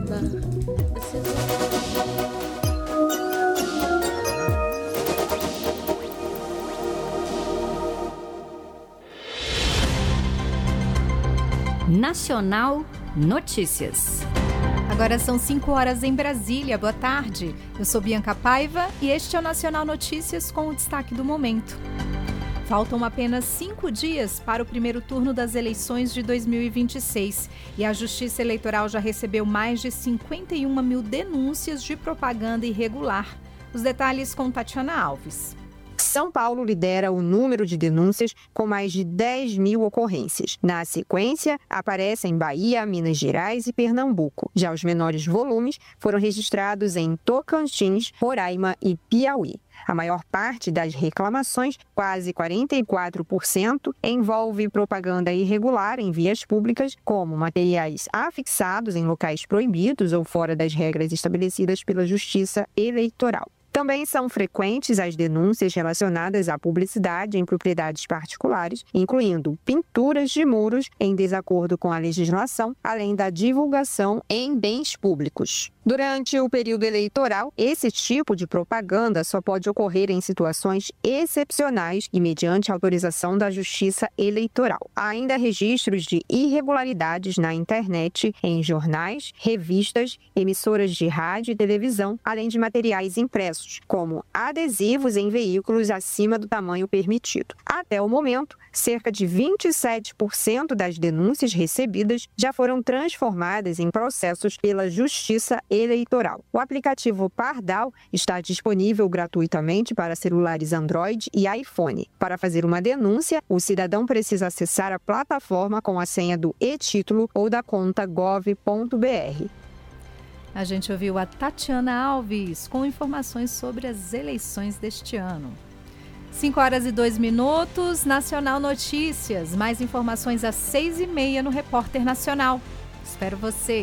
Nacional Notícias. Agora são 5 horas em Brasília. Boa tarde. Eu sou Bianca Paiva e este é o Nacional Notícias com o destaque do momento. Faltam apenas 5 dias para o primeiro turno das eleições de 2026 e a Justiça Eleitoral já recebeu mais de 51 mil denúncias de propaganda irregular. Os detalhes com Tatiana Alves. São Paulo lidera o número de denúncias com mais de 10 mil ocorrências. Na sequência, aparecem Bahia, Minas Gerais e Pernambuco. Já os menores volumes foram registrados em Tocantins, Roraima e Piauí. A maior parte das reclamações, quase 44%, envolve propaganda irregular em vias públicas, como materiais afixados em locais proibidos ou fora das regras estabelecidas pela Justiça Eleitoral. Também são frequentes as denúncias relacionadas à publicidade em propriedades particulares, incluindo pinturas de muros em desacordo com a legislação, além da divulgação em bens públicos. Durante o período eleitoral, esse tipo de propaganda só pode ocorrer em situações excepcionais e mediante autorização da Justiça Eleitoral. Há ainda registros de irregularidades na internet, em jornais, revistas, emissoras de rádio e televisão, além de materiais impressos, como adesivos em veículos acima do tamanho permitido. Até o momento, cerca de 27% das denúncias recebidas já foram transformadas em processos pela Justiça Eleitoral. O aplicativo Pardal está disponível gratuitamente para celulares Android e iPhone. Para fazer uma denúncia, o cidadão precisa acessar a plataforma com a senha do e-título ou da conta gov.br. A gente ouviu a Tatiana Alves com informações sobre as eleições deste ano. 5 horas e 2 minutos, Nacional Notícias. Mais informações às 6h30 no Repórter Nacional. Espero você.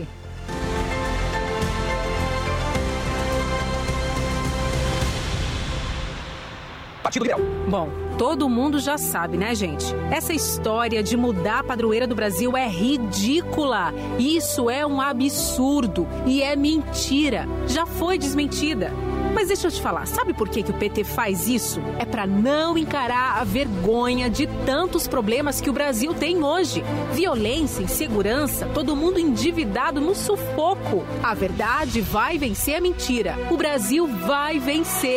Partido Liberal. Bom, todo mundo já sabe, né, gente? Essa história de mudar a padroeira do Brasil é ridícula. Isso é um absurdo e é mentira. Já foi desmentida. Mas deixa eu te falar, sabe por que o PT faz isso? É para não encarar a vergonha de tantos problemas que o Brasil tem hoje. Violência, insegurança, todo mundo endividado no sufoco. A verdade vai vencer a mentira. O Brasil vai vencer.